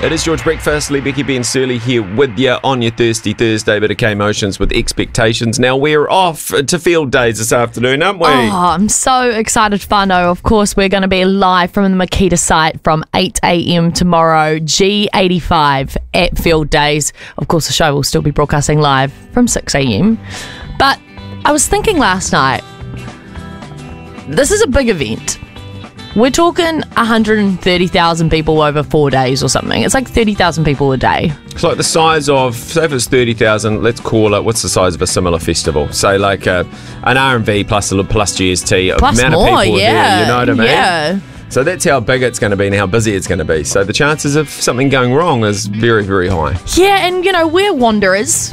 It is George Breakfast, Lee, Becky, Ben Surly here with you on your Thirsty Thursday. Bit of K-Motions with expectations. Now we're off to field days this afternoon, aren't we? Oh, I'm so excited, Whānau. Of course, we're going to be live from the Makita site from 8 a.m. tomorrow, G85 at field days. Of course, the show will still be broadcasting live from 6 a.m. But I was thinking last night, this is a big event. We're talking 130,000 people over 4 days or something. It's like 30,000 people a day. It's like the size of, say if it's 30,000, let's call it, what's the size of a similar festival? Say like an R&V plus GST. Plus amount more, of people yeah. there, you know what I mean? Yeah. So that's how big it's going to be and how busy it's going to be. So the chances of something going wrong is very, very high. Yeah, and you know, we're wanderers.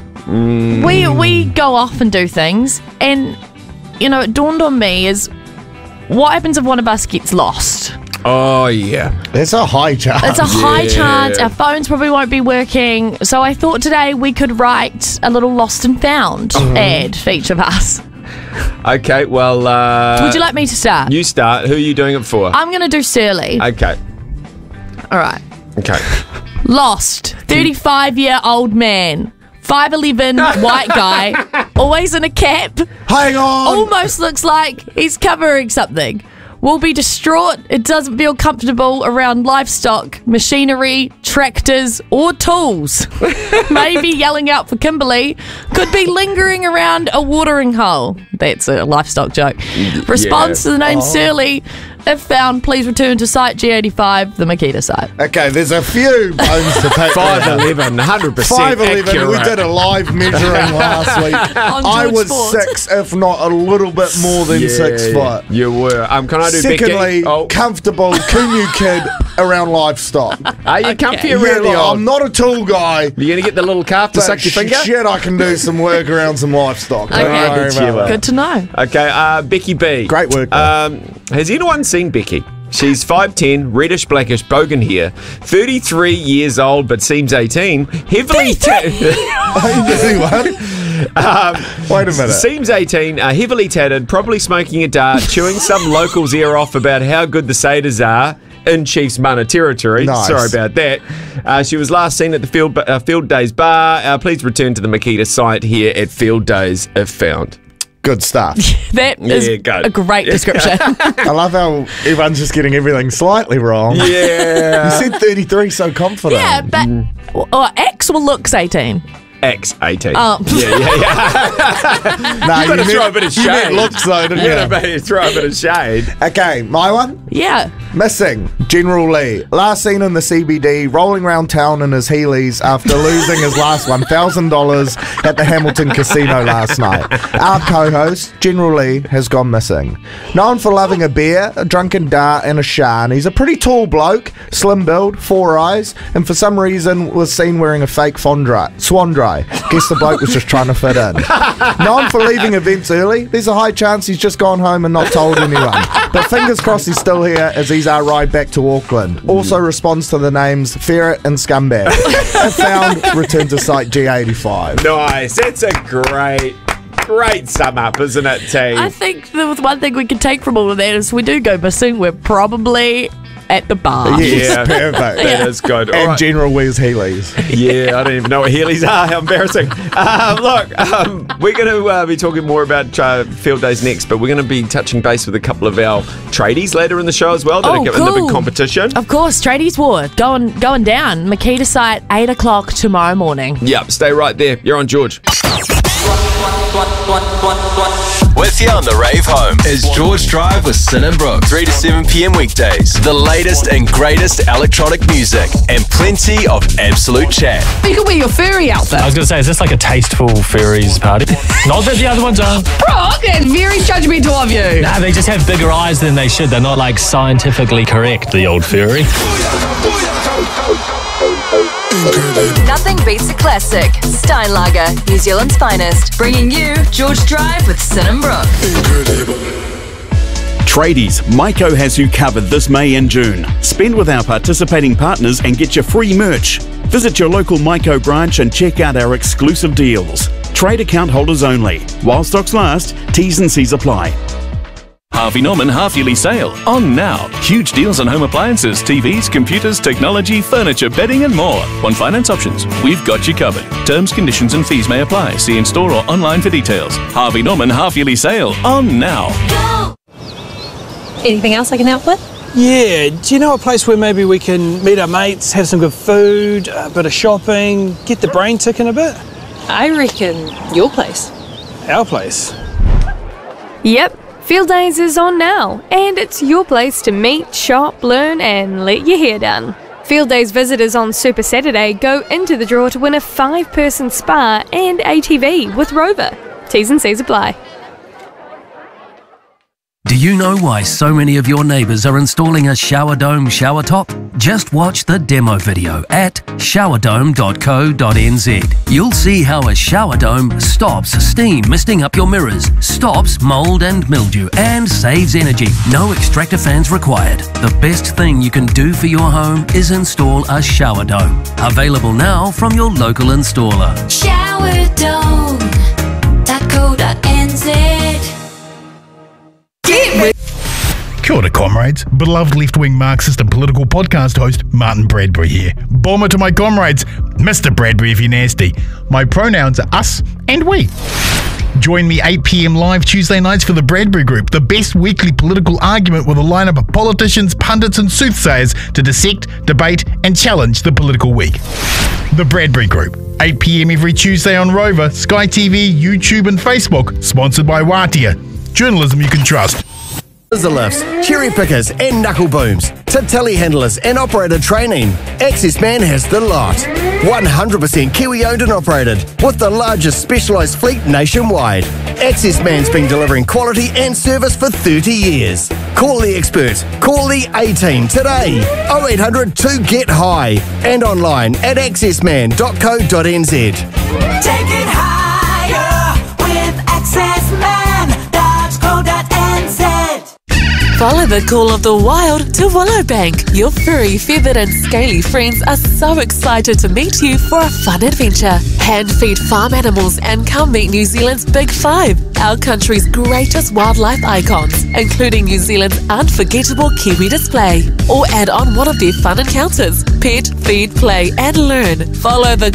We go off and do things. And, you know, it dawned on me is, what happens if one of us gets lost? Oh, yeah. There's a high chance. It's a high chance. Our phones probably won't be working. So I thought today we could write a little lost and found ad for each of us. Okay, well... Would you like me to start? You start. Who are you doing it for? I'm going to do Surly. Okay. All right. Okay. Lost. 35-year-old man. 5'11", white guy. Always in a cap. Hang on. Almost looks like he's covering something. Will be distraught. It doesn't feel comfortable around livestock, machinery, tractors, or tools. Maybe yelling out for Kimberly. Could be lingering around a watering hole. That's a livestock joke. Response to the name Surly. If found, please return to site G85, the Makita site. Okay, there's a few bones to pick. 5'11", 100% 5'11", accurate. we did a live measuring last week. I was Sports. 6, if not a little bit more than 6 foot. You were. Can I do Secondly, Becky? comfortable Kumu kid around livestock. Are you comfy Yeah, around the look, old? I'm not a tool guy. You're going to get the little calf to But suck your finger? shit, I can do some work around some livestock. Don't Okay. worry Good about cheer. that. Good to know. Okay, Becky B. Great work, Has anyone seen Becky? She's 5'10", reddish blackish bogan hair, 33 years old but seems 18, heavily Anyone? Wait a minute. Seems 18, heavily tatted, probably smoking a dart, chewing some locals' ear off about how good the Saders are in Chiefs Mana territory. Nice. Sorry about that. She was last seen at the Field Days bar. Please return to the Makita site here at Field Days if found. Good stuff. That is good. a great description. I love how everyone's just getting everything slightly wrong. Yeah. You said 33 so confident. Yeah, but X will looks 18. X18. Oh. No, You better throw a bit of You meant shade. looks though, didn't You you? better throw a bit of shade. Okay, my one. Yeah. Missing, General Lee. Last seen in the CBD, rolling around town in his Heelys after losing his last $1,000 at the Hamilton Casino last night. Our co-host, General Lee, has gone missing. Known for loving a beer, a drunken dart, and a shan, he's a pretty tall bloke, slim build, 4 eyes, and for some reason was seen wearing a fake swan dry. Guess the bloke was just trying to fit in. Known for leaving events early, there's a high chance he's just gone home and not told anyone. But fingers crossed he's still here as he's our ride back to Auckland. Also responds to the names Ferret and Scumbag. If found, return to site G85. Nice. That's a great sum up, isn't it, team? I think the one thing we can take from all of that is we do go missing, we're probably at the bar. Yes, perfect. That is good. All And right. General wears Heelys. Yeah, I don't even know what Heelys are. How embarrassing. Look, we're going to be talking more about Field Days next, but we're going to be touching base with a couple of our tradies later in the show as well that are in the big competition. Of course, Tradies War going down. Makita site, 8 o'clock tomorrow morning. Yep, stay right there. You're on George. With you on the rave home is George Drive with Sin and Brooke. 3 to 7 p.m. weekdays. The latest and greatest electronic music and plenty of absolute chat. You can wear your furry outfit. I was going to say, is this like a tasteful furries party? Not that the other ones are. Brooke, that's very judgmental of you. Nah, they just have bigger eyes than they should. They're not like scientifically correct, the old furry. Nothing beats a classic. Steinlager, New Zealand's finest. Bringing you George Drive with Sin and Brooke. Tradies, Maiko has you covered this May and June. Spend with our participating partners and get your free merch. Visit your local Maiko branch and check out our exclusive deals. Trade account holders only. While stocks last, T's and C's apply. Harvey Norman half-yearly sale on now. Huge deals on home appliances, TVs, computers, technology, furniture, bedding and more. On finance options, we've got you covered. Terms, conditions and fees may apply. See in store or online for details. Harvey Norman half-yearly sale on now. Go! Anything else I can help with? Yeah, do you know a place where maybe we can meet our mates, have some good food, a bit of shopping, get the brain ticking a bit? I reckon your place. Our place? Yep, Field Days is on now, and it's your place to meet, shop, learn and let your hair down. Field Days visitors on Super Saturday go into the draw to win a 5-person spa and ATV with Rover. T's and C's apply. Do you know why so many of your neighbours are installing a shower dome shower top? Just watch the demo video at showerdome.co.nz. You'll see how a shower dome stops steam misting up your mirrors, stops mould and mildew, and saves energy. No extractor fans required. The best thing you can do for your home is install a shower dome. Available now from your local installer. Showerdome.co.nz. Kia ora, comrades. Beloved left-wing Marxist and political podcast host Martin Bradbury here. Bomber to my comrades, Mr. Bradbury if you're nasty. My pronouns are us and we. Join me 8 p.m. live Tuesday nights for the Bradbury Group, the best weekly political argument with a lineup of politicians, pundits and soothsayers to dissect, debate and challenge the political week. The Bradbury Group, 8 p.m. every Tuesday on Rover, Sky TV, YouTube and Facebook, sponsored by Watia. Journalism you can trust. Scissor lifts, cherry pickers and knuckle booms, to telehandlers and operator training. Access Man has the lot. 100% Kiwi owned and operated, with the largest specialised fleet nationwide. Access Man's been delivering quality and service for 30 years. Call the expert. Call the A-Team today. 0800 2GET-HIGH and online at accessman.co.nz. Take it higher with accessman.co.nz. Follow the call of the wild to Willowbank. Your furry, feathered and scaly friends are so excited to meet you for a fun adventure. Hand-feed farm animals and come meet New Zealand's Big Five, our country's greatest wildlife icons, including New Zealand's unforgettable Kiwi display. Or add on one of their fun encounters. Pet, feed, play and learn. Follow the